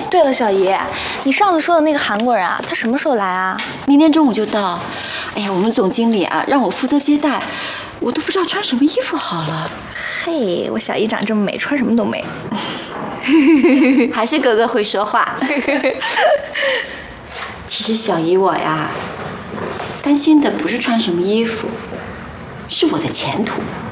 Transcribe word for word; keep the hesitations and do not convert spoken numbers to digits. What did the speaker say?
对了，小姨，你上次说的那个韩国人啊，他什么时候来啊？ 明天中午就到。哎呀，我们总经理啊，让我负责接待，我都不知道穿什么衣服好了。 嘿，我小姨长这么美，穿什么都美。 还是哥哥会说话。其实小姨我呀，担心的不是穿什么衣服，是我的前途。